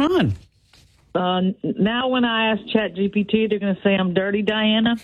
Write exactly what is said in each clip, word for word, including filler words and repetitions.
on? Uh, now when I ask ChatGPT, they're going to say I'm dirty, Diana.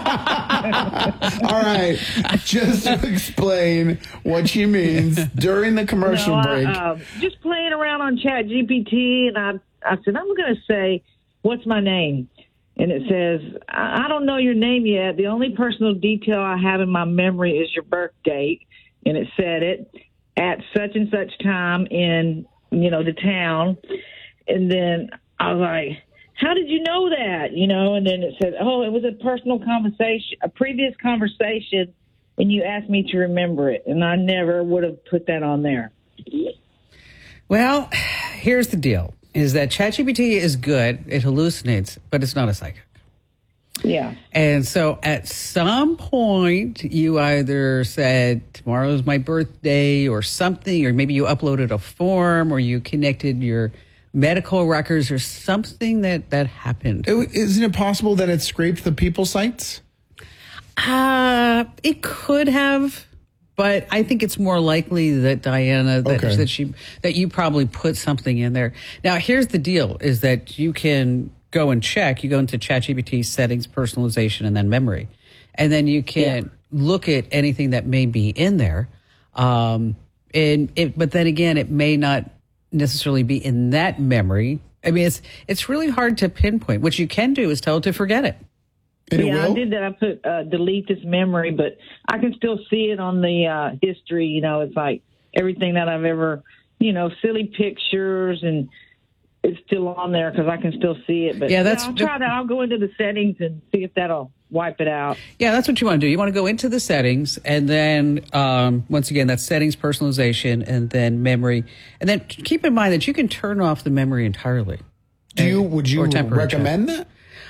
All right. Just to explain what she means during the commercial no, break. I, uh, just playing around on ChatGPT, and I, I said, I'm going to say, what's my name? And it says, I don't know your name yet. The only personal detail I have in my memory is your birth date. And it said it at such and such time in, you know, the town. And then I was like, how did you know that? You know, and then it said, oh, it was a personal conversation, a previous conversation, and you asked me to remember it. And I never would have put that on there. Well, here's the deal, is that ChatGPT is good. It hallucinates, but it's not a psychic. Yeah. And so at some point, you either said, tomorrow's my birthday or something, or maybe you uploaded a form or you connected your medical records or something that, that happened. Isn't it possible that it scraped the people sites? Uh, it could have, but I think it's more likely that Diana, that, Okay. that she, that you probably put something in there. Now, here's the deal, is that you can go and check. You go into ChatGPT settings, personalization, and then memory. And then you can yeah. look at anything that may be in there. Um, and it, but then again, it may not necessarily be in that memory. I mean, it's it's really hard to pinpoint. What you can do is tell it to forget it. And yeah, it will? I did that. I put uh, delete this memory, but I can still see it on the uh, history. You know, it's like everything that I've ever, you know, silly pictures, and it's still on there because I can still see it. But yeah, that's. Yeah, I'll try that. I'll go into the settings and see if that'll wipe it out. Yeah, that's what you want to do. You want to go into the settings, and then um, once again, that's settings, personalization, and then memory. And then keep in mind that you can turn off the memory entirely. Do you? Would you recommend check. that?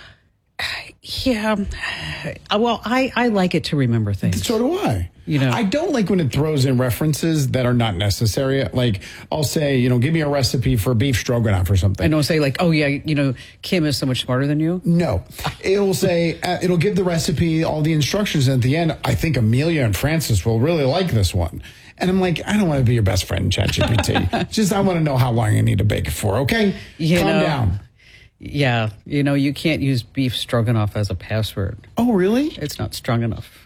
Yeah. Well, I, I like it to remember things. So do I. You know, I don't like when it throws in references that are not necessary. Like, I'll say, you know, give me a recipe for beef stroganoff or something. I don't say like, oh, yeah, you know, Kim is so much smarter than you. No. It'll say, uh, it'll give the recipe, all the instructions. And at the end, I think Amelia and Francis will really like this one. And I'm like, I don't want to be your best friend, ChatGPT. Just, I want to know how long I need to bake it for, okay? You Calm know, down. Yeah. You know, you can't use beef stroganoff as a password. Oh, really? It's not strong enough.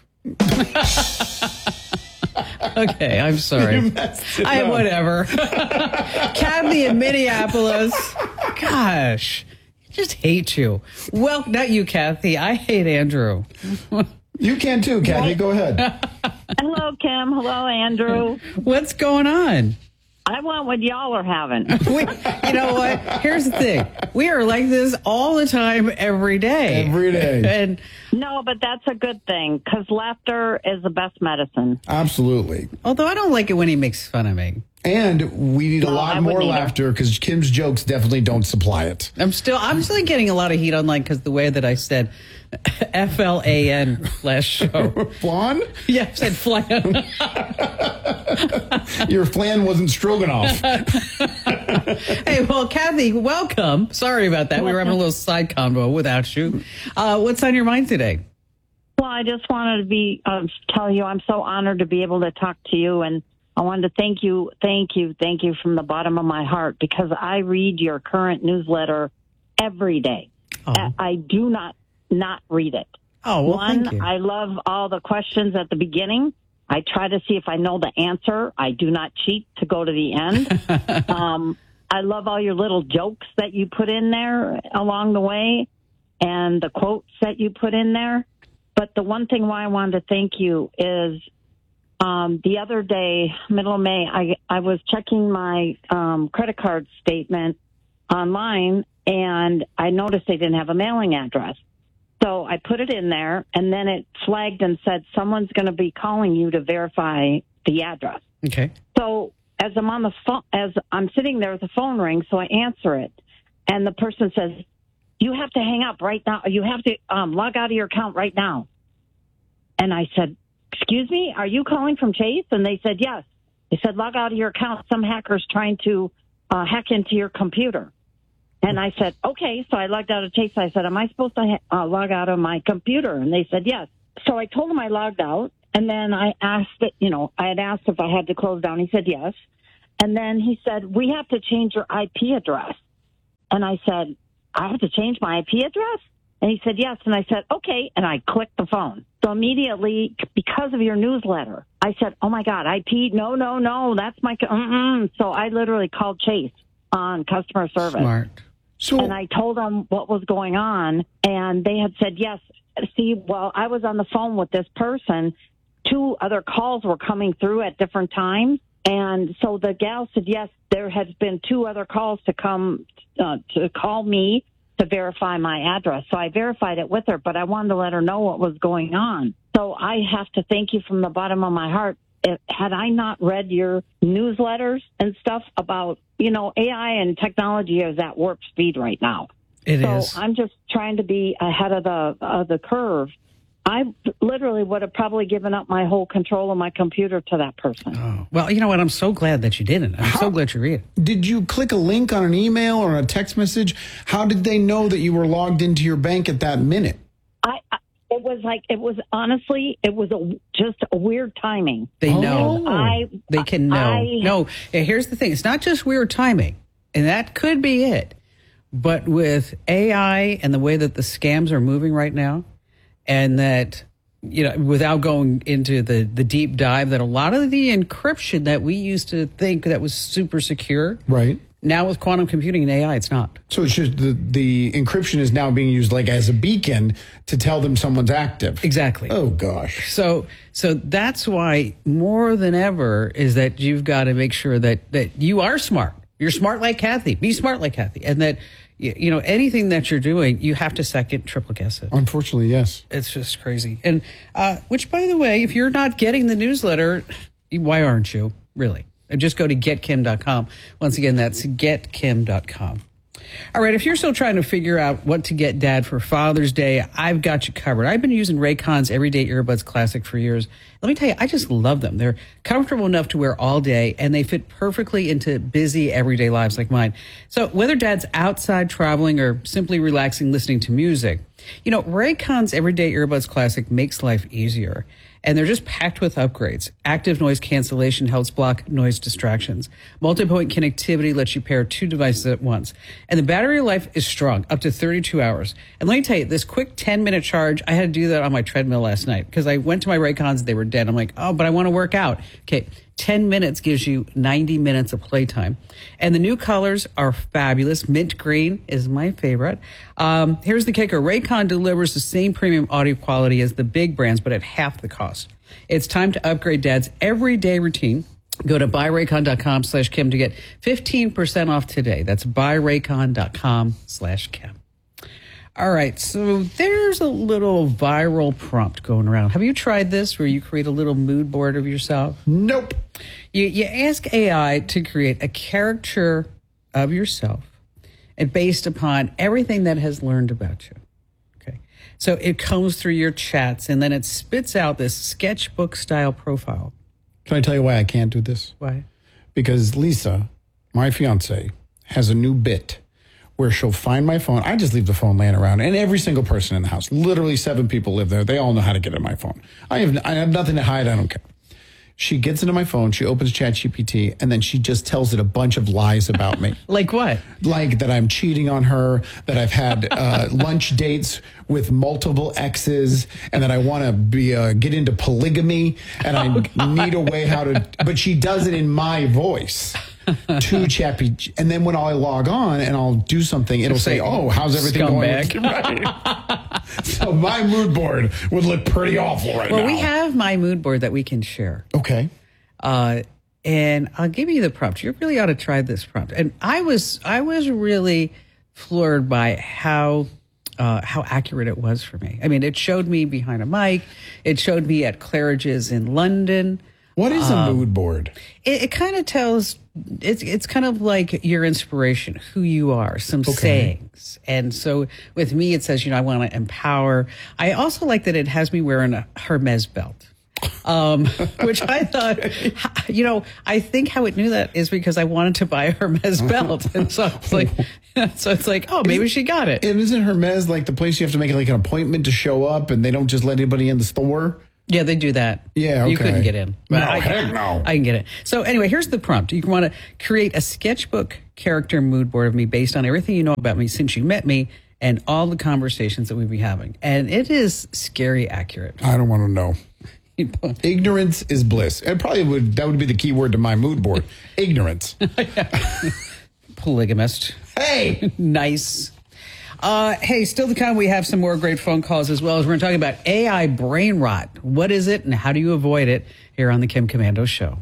Okay, I'm sorry. I up. Whatever. Kathy in Minneapolis. Gosh, I just hate you. Well, not you, Kathy. I hate Andrew. You can too, Kathy. Go ahead. Hello, Kim. Hello, Andrew. What's going on? I want what y'all are having. We, you know what? Here's the thing. We are like this all the time, every day. Every day. And No, but that's a good thing, because laughter is the best medicine. Absolutely. although I don't like it when he makes fun of me. And we need a No, lot I more wouldn't either. laughter because Kim's jokes definitely don't supply it. I'm still, I'm still getting a lot of heat online because the way that I said F L A N last show. Flan? Yeah, I said flan. Your flan wasn't stroganoff. Hey, well, Kathy, welcome. Sorry about that. We were having a little side convo without you. Uh, what's on your mind today? Well, I just wanted to be uh, tell you I'm so honored to be able to talk to you, and I wanted to thank you, thank you, thank you from the bottom of my heart, because I read your current newsletter every day. Oh. I, I do not not read it. Oh, well, One, thank you. I love all the questions at the beginning. I try to see if I know the answer. I do not cheat to go to the end. um, I love all your little jokes that you put in there along the way and the quotes that you put in there. But the one thing why I wanted to thank you is um, the other day, middle of May, I, I was checking my um, credit card statement online, and I noticed they didn't have a mailing address. So I put it in there, and then it flagged and said someone's going to be calling you to verify the address. Okay. So as I'm on the phone, as I'm sitting there, the phone rings, so I answer it, and the person says, "You have to hang up right now. You have to um, log out of your account right now." And I said, "Excuse me, are you calling from Chase?" And they said, "Yes." They said, "Log out of your account. Some hacker's trying to uh, hack into your computer." And I said, okay. So I logged out of Chase. I said, am I supposed to uh, log out of my computer? And they said, yes. So I told him I logged out. And then I asked, it, you know, I had asked if I had to close down. He said, yes. And then he said, we have to change your I P address. And I said, I have to change my I P address? And he said, yes. And I said, okay. And I clicked the phone. So immediately, because of your newsletter, I said, oh, my God, I P? No, no, no. That's my... Mm-mm. So I literally called Chase on customer service. Smart. So, And I told them what was going on. And they had said, yes. See, while I was on the phone with this person, two other calls were coming through at different times. And so the gal said, yes, there has been two other calls to come uh, to call me to verify my address. So I verified it with her, but I wanted to let her know what was going on. So I have to thank you from the bottom of my heart. It, had I not read your newsletters and stuff about, you know, A I and technology is at warp speed right now. It so is. I'm just trying to be ahead of the of the curve. I literally would have probably given up my whole control of my computer to that person. Oh, well, you know what? I'm so glad that you didn't. I'm How- so glad you read it. did you click a link on an email or a text message? How did they know that you were logged into your bank at that minute? I, I it was like it was honestly it was a, just a weird timing. They know. Oh. I They can know. I, No, and here's the thing. It's not just weird timing, and that could be it. But with A I and the way that the scams are moving right now, and that, you know, without going into the, the deep dive, that a lot of the encryption that we used to think that was super secure, Right. now with quantum computing and A I, it's not. So it's just the, the encryption is now being used like as a beacon to tell them someone's active. Exactly. Oh, gosh. So, so that's why more than ever is that you've got to make sure that, that you are smart. You're smart like Kathy. Be smart like Kathy. And that, you, you know, anything that you're doing, you have to second, triple guess it. Unfortunately, yes. It's just crazy. And, uh, which, by the way, if you're not getting the newsletter, why aren't you? Really? Just go to get kim dot com. Once again, that's get kim dot com. All right, if you're still trying to figure out what to get Dad for Father's Day, I've got you covered. I've been using Raycon's Everyday Earbuds Classic for years. Let me tell you, I just love them. They're comfortable enough to wear all day, and they fit perfectly into busy everyday lives like mine. So whether Dad's outside traveling or simply relaxing listening to music, you know, Raycon's Everyday Earbuds Classic makes life easier. And they're just packed with upgrades. Active noise cancellation helps block noise distractions. Multi-point connectivity lets you pair two devices at once. And the battery life is strong, up to thirty-two hours. And let me tell you, this quick ten-minute charge, I had to do that on my treadmill last night because I went to my Raycons, they were dead. I'm like, oh, but I want to work out. Okay, ten minutes gives you ninety minutes of playtime. And the new colors are fabulous. Mint green is my favorite. Um, here's the kicker. Raycon delivers the same premium audio quality as the big brands, but at half the cost. It's time to upgrade Dad's everyday routine. Go to buy raycon dot com slash Kim to get fifteen percent off today. That's buy raycon dot com slash Kim. All right, so there's a little viral prompt going around. Have you tried this where you create a little mood board of yourself? Nope. You, you ask A I to create a caricature of yourself and based upon everything that has learned about you. Okay. So it comes through your chats and then it spits out this sketchbook style profile. Can I tell you why I can't do this? Why? Because Lisa, my fiance, has a new bit where she'll find my phone. I just leave the phone laying around, and every single person in the house, literally seven people live there. They all know how to get in my phone. I have I have nothing to hide. I don't care. She gets into my phone, she opens ChatGPT, and then she just tells it a bunch of lies about me. Like what? Like that I'm cheating on her, that I've had uh, lunch dates with multiple exes, and that I want to be uh, get into polygamy, and I Oh, need a way how to. But she does it in my voice to Chappy, and then when I log on and I'll do something, it'll say, "Oh, how's everything Scumbag. going?" Right. So my mood board would look pretty awful right Well, now. we have my mood board that we can share. Okay. Uh, and I'll give you the prompt. You really ought to try this prompt. And I was I was really floored by how uh, how accurate it was for me. I mean, it showed me behind a mic. It showed me at Claridge's in London. What is a Um, mood board? It, it kind of tells. It's it's kind of like your inspiration, who you are, some sayings. And so with me, it says, you know, I want to empower. I also like that it has me wearing a Hermes belt. Um, which I thought, you know, I think how it knew that is because I wanted to buy a Hermes belt. And so it's like, so it's like, oh, maybe she got it. And isn't Hermes like the place you have to make like an appointment to show up, and they don't just let anybody in the store? Yeah, they do that. Yeah, You okay. couldn't get in. But No, I, heck no. I can get it. So anyway, here's the prompt. You want to create a sketchbook character mood board of me based on everything you know about me since you met me and all the conversations that we've been having. And it is scary accurate. I don't want to know. Ignorance is bliss. It probably would, that would be the key word to my mood board. Ignorance. Polygamist. Hey! Nice. Uh, hey, still to come, we have some more great phone calls as well as we're going to talk about A I brain rot. What is it and how do you avoid it here on the Kim Komando Show?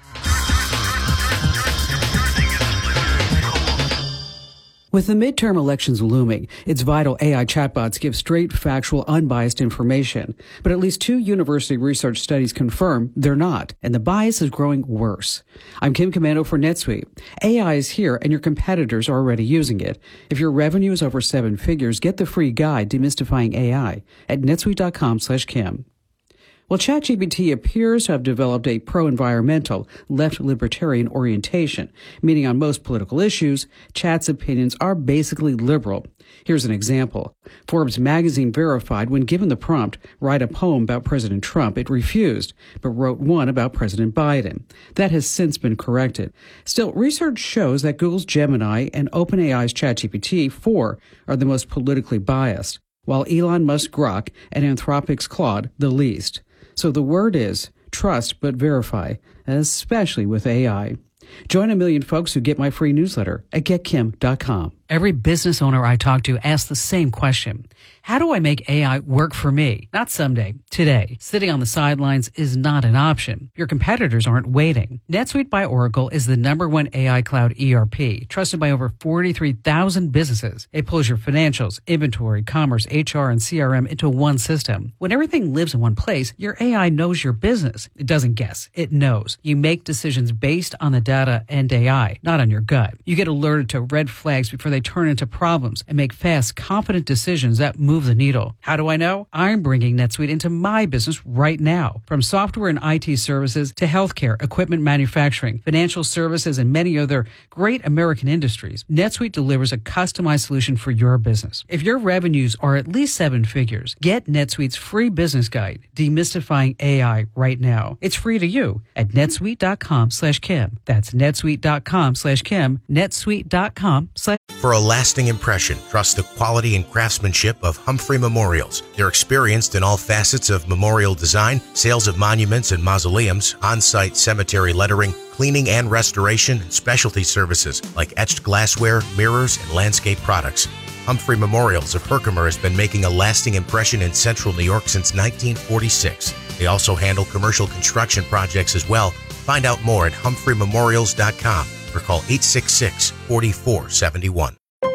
With the midterm elections looming, it's vital A I chatbots give straight, factual, unbiased information. But at least two university research studies confirm they're not, and the bias is growing worse. I'm Kim Komando for NetSuite. A I is here, and your competitors are already using it. If your revenue is over seven figures, get the free guide, Demystifying A I, at netsuite.com slash Kim. Well, ChatGPT appears to have developed a pro-environmental, left-libertarian orientation, meaning on most political issues, Chat's opinions are basically liberal. Here's an example. Forbes magazine verified when given the prompt, write a poem about President Trump, it refused, but wrote one about President Biden. That has since been corrected. Still, research shows that Google's Gemini and OpenAI's ChatGPT four are the most politically biased, while Elon Musk's Grok and Anthropic's Claude the least. So the word is trust but verify, especially with A I. Join a million folks who get my free newsletter at get kim dot com. Every business owner I talk to asks the same question. How do I make A I work for me? Not someday, today. Sitting on the sidelines is not an option. Your competitors aren't waiting. NetSuite by Oracle is the number one A I cloud E R P, trusted by over forty-three thousand businesses. It pulls your financials, inventory, commerce, H R, and C R M into one system. When everything lives in one place, your A I knows your business. It doesn't guess. It knows. You make decisions based on the data and A I, not on your gut. You get alerted to red flags before they turn into problems and make fast, confident decisions that move the needle. How do I know? I'm bringing NetSuite into my business right now. From software and I T services to healthcare, equipment manufacturing, financial services, and many other great American industries, NetSuite delivers a customized solution for your business. If your revenues are at least seven figures, get NetSuite's free business guide, Demystifying A I, right now. It's free to you at netsuite.com slash Kim. That's netsuite.com slash Kim, netsuite.com slash For a lasting impression, trust the quality and craftsmanship of Humphrey Memorials. They're experienced in all facets of memorial design, sales of monuments and mausoleums, on-site cemetery lettering, cleaning and restoration, and specialty services like etched glassware, mirrors, and landscape products. Humphrey Memorials of Herkimer has been making a lasting impression in central New York since nineteen forty-six. They also handle commercial construction projects as well. Find out more at humphrey memorials dot com or call eight six six, four four seven one.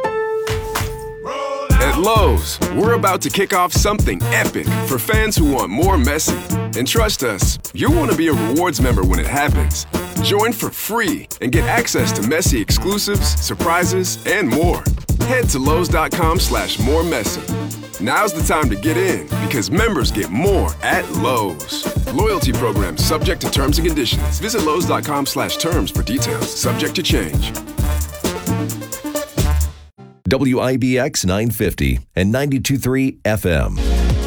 At Lowe's, we're about to kick off something epic for fans who want more Messi. And trust us, you'll want to be a rewards member when it happens. Join for free and get access to Messi exclusives, surprises, and more. Head to Lowe's.com slash more Messi. Now's the time to get in because members get more at Lowe's. Loyalty program subject to terms and conditions. Visit Lowe's.com slash terms for details. Subject to change. W I B X nine fifty and ninety-two point three F M.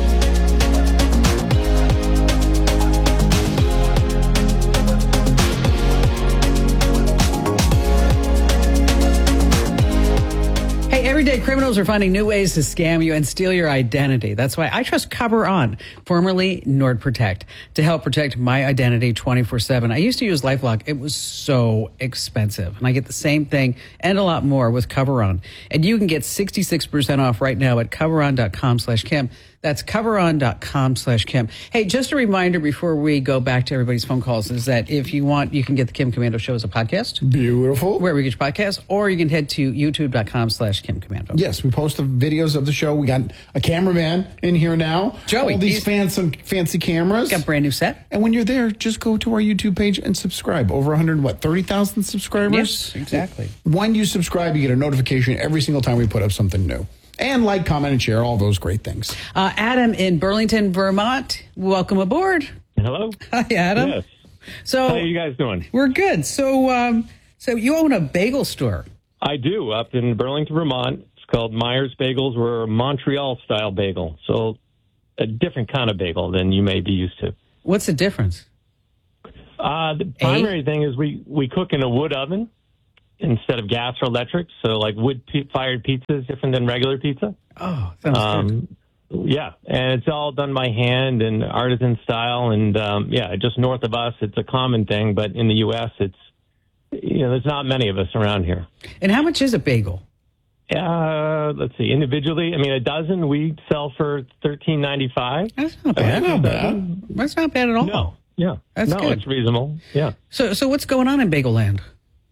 Everyday criminals are finding new ways to scam you and steal your identity. That's why I trust Cover On, formerly NordProtect, to help protect my identity twenty-four seven. I used to use LifeLock. It was so expensive. And I get the same thing and a lot more with Cover On. And you can get sixty-six percent off right now at coveron.com slash Kim. That's coveron.com slash Kim. Hey, just a reminder before we go back to everybody's phone calls is that if you want, you can get the Kim Komando Show as a podcast. Beautiful. Wherever you get your podcast, or you can head to youtube.com slash Kim Komando. Yes, we post the videos of the show. We got a cameraman in here now. Joey. All these fancy, fancy cameras. Got a brand new set. And when you're there, just go to our YouTube page and subscribe. Over one hundred, what, thirty thousand subscribers? Yes, exactly. When you subscribe, you get a notification every single time we put up something new. And like, comment, and share, all those great things. Uh, Adam in Burlington, Vermont, welcome aboard. Hello. Hi, Adam. Yes. So, how are you guys doing? We're good. So, um, so you own a bagel store. I do, up in Burlington, Vermont. It's called Myers Bagels. We're a Montreal-style bagel, so a different kind of bagel than you may be used to. What's the difference? Uh, the primary a? thing is we, we cook in a wood oven, instead of gas or electric. So like wood-fired pizza is different than regular pizza. Oh, sounds Um, good. Yeah, and it's all done by hand and artisan style, and um, yeah, just north of us, it's a common thing, but in the U S, it's, you know, there's not many of us around here. And how much is a bagel? Uh, let's see, individually, I mean, a dozen we sell for thirteen ninety-five. That's not bad. That's not bad. That's not bad at all. No, yeah, That's no, good. it's reasonable. Yeah. So, so what's going on in Bagel Land?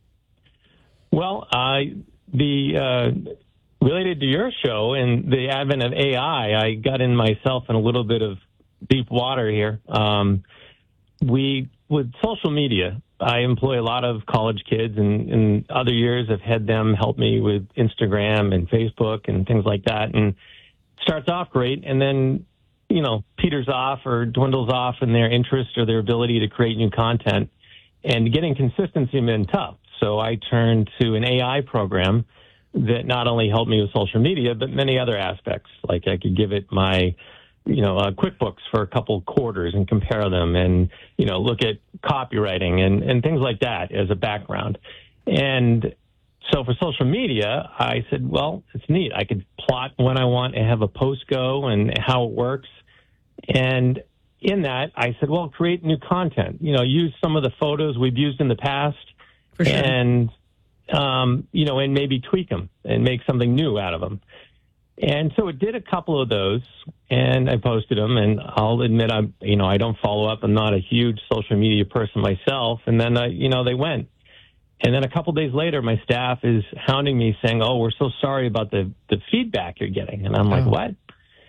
Well, uh, the uh, related to your show and the advent of A I, I got in myself in a little bit of deep water here. Um, we with social media, I employ a lot of college kids, and in other years I've had them help me with Instagram and Facebook and things like that. And it starts off great, and then, you know, peters off or dwindles off in their interest or their ability to create new content. And getting consistency has been tough. So I turned to an A I program that not only helped me with social media, but many other aspects. Like I could give it my, you know, uh, QuickBooks for a couple quarters and compare them, and, you know, look at copywriting and, and things like that as a background. And so for social media, I said, well, it's neat. I could plot when I want to have a post go and how it works. And in that, I said, well, create new content. You know, use some of the photos we've used in the past, For sure. and, um, you know, and maybe tweak them and make something new out of them. And so it did a couple of those, and I posted them, and I'll admit I'm, you know, I don't follow up. I'm not a huge social media person myself. And then, uh, you know, they went. And then a couple days later, my staff is hounding me saying, oh, we're so sorry about the, the feedback you're getting. And I'm like, Oh. what?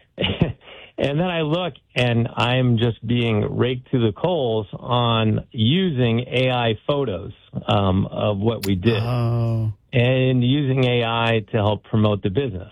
And then I look, and I'm just being raked to the coals on using A I photos um, of what we did, Oh. and using A I to help promote the business.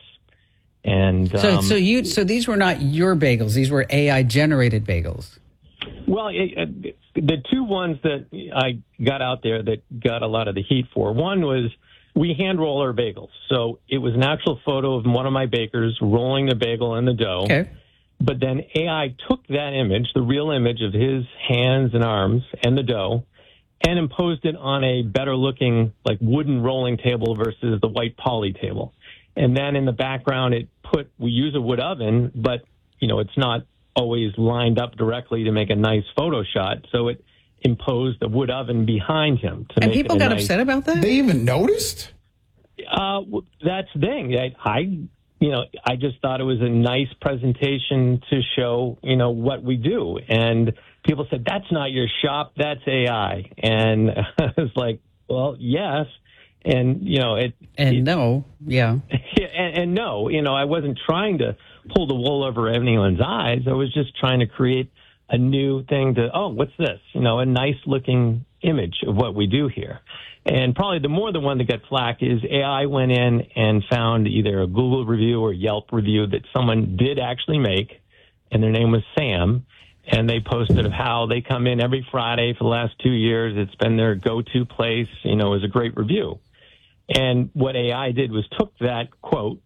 And So, um, so you, so these were not your bagels; these were A I generated bagels. Well, it, it, the two ones that I got out there that got a lot of the heat for, one was we hand roll our bagels. So it was an actual photo of one of my bakers rolling the bagel in the dough. Okay. But then A I took that image, the real image of his hands and arms and the dough, and imposed it on a better looking, like, wooden rolling table versus the white poly table. And then in the background, it put, we use a wood oven, but, you know, it's not always lined up directly to make a nice photo shot. So it imposed a wood oven behind him. To And make people it a got nice, upset about that? They even noticed? Uh, w- that's the thing. I, I, you know, I just thought it was a nice presentation to show, you know, what we do. And people said, that's not your shop, that's A I. And I was like, well, yes. And, you know, it. And it, no, yeah. and, and no, you know, I wasn't trying to pull the wool over anyone's eyes. I was just trying to create a new thing to, oh, what's this? You know, a nice looking image of what we do here. And probably the more the one that got flack is A I went in and found either a Google review or Yelp review that someone did actually make, and their name was Sam. And they posted of how they come in every Friday for the last two years. It's been their go-to place. You know, it was a great review. And what A I did was took that quote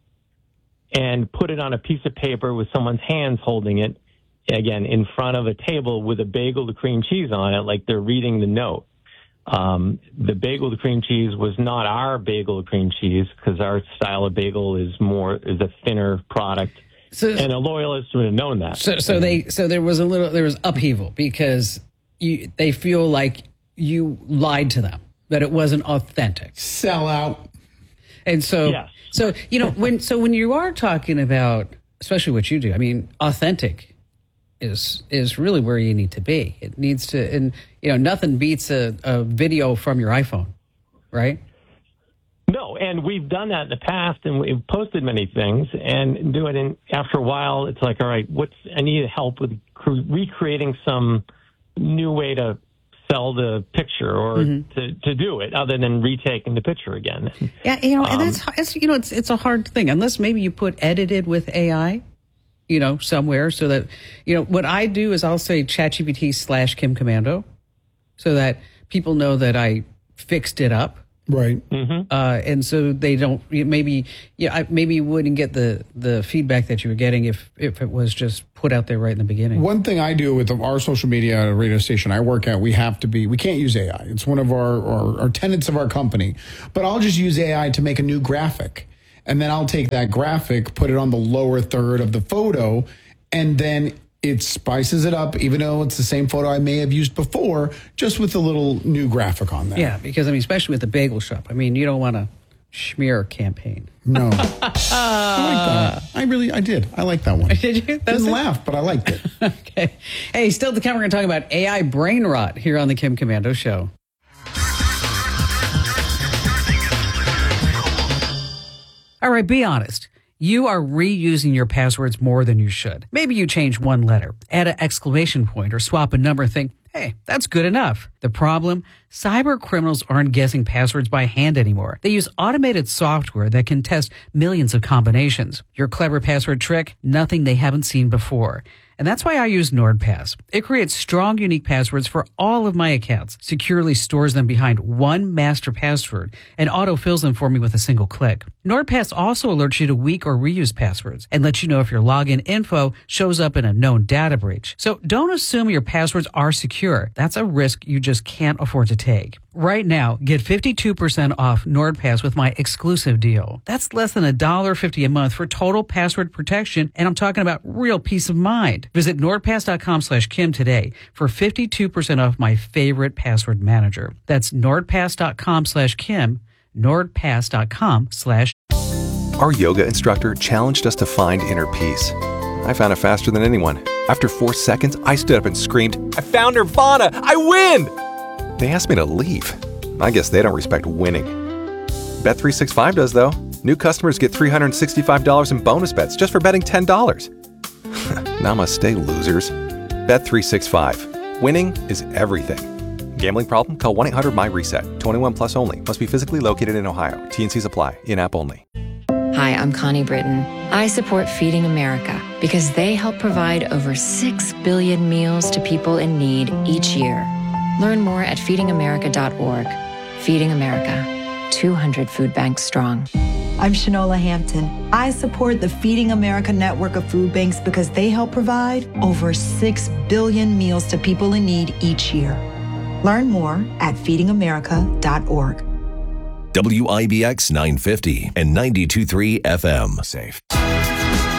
and put it on a piece of paper with someone's hands holding it, again, in front of a table with a bagel with cream cheese on it, like they're reading the note. Um, the bagel with cream cheese was not our bagel with cream cheese, because our style of bagel is more, is a thinner product. So, And a loyalist would have known that. so, so they, so there was a little, there was upheaval because you, they feel like you lied to them, that it wasn't authentic. Sell out. And so, Yes. so, you know, when, so when you are talking about, especially what you do, I mean, authentic is, is really where you need to be. It needs to, and, you know, nothing beats a, a video from your iPhone, right? No, and we've done that in the past, and we've posted many things, and do it. And after a while, it's like, all right, what's I need help with cre- recreating some new way to sell the picture or mm-hmm. to, to do it, other than retaking the picture again. Yeah, you know, and Um, that's it's, you know, it's it's a hard thing unless maybe you put edited with A I, you know, somewhere, so that, you know, what I do is I'll say ChatGPT slash Kim Commando, so that people know that I fixed it up. Right. Mm-hmm. Uh, and so they don't, maybe, yeah, I- maybe you wouldn't get the, the feedback that you were getting if, if it was just put out there right in the beginning. One thing I do with our social media radio station I work at, we have to be, we can't use A I. It's one of our, our, our tenets of our company. But I'll just use A I to make a new graphic. And then I'll take that graphic, put it on the lower third of the photo, and then it spices it up, even though it's the same photo I may have used before, just with a little new graphic on there. Yeah, because, I mean, especially with the bagel shop. I mean, you don't want to smear campaign. No. I like that. I really, I did. I like that one. Did you? That Didn't it? laugh, but I liked it. Okay. Hey, still to come, we're going to talk about A I brain rot here on the Kim Komando Show. All right, be honest. You are reusing your passwords more than you should. Maybe you change one letter, add an exclamation point, or swap a number and think, hey, that's good enough. The problem? Cyber criminals aren't guessing passwords by hand anymore. They use automated software that can test millions of combinations. Your clever password trick? Nothing they haven't seen before. And that's why I use NordPass. It creates strong, unique passwords for all of my accounts, securely stores them behind one master password, and autofills them for me with a single click. NordPass also alerts you to weak or reused passwords and lets you know if your login info shows up in a known data breach. So don't assume your passwords are secure. That's a risk you just can't afford to take. Right now, get fifty-two percent off NordPass with my exclusive deal. That's less than one dollar fifty a month for total password protection, and I'm talking about real peace of mind. Visit nordpass.com slash Kim today for fifty-two percent off my favorite password manager. That's nordpass.com slash Kim, nordpass.com slash Our yoga instructor challenged us to find inner peace. I found it faster than anyone. After four seconds, I stood up and screamed, I found Nirvana! I win! They asked me to leave. I guess they don't respect winning. Bet three sixty-five does, though. New customers get three hundred sixty-five dollars in bonus bets just for betting ten dollars. Namaste, losers. Bet three sixty-five. Winning is everything. Gambling problem? Call one eight hundred my reset. twenty-one plus only. Must be physically located in Ohio. T and Cs apply. In-app only. Hi, I'm Connie Britton. I support Feeding America because they help provide over six billion meals to people in need each year. Learn more at feeding america dot org. Feeding America, two hundred food banks strong. I'm Shanola Hampton. I support the Feeding America network of food banks because they help provide over six billion meals to people in need each year. Learn more at feeding america dot org. W I B X nine fifty and ninety-two point three F M. Safe.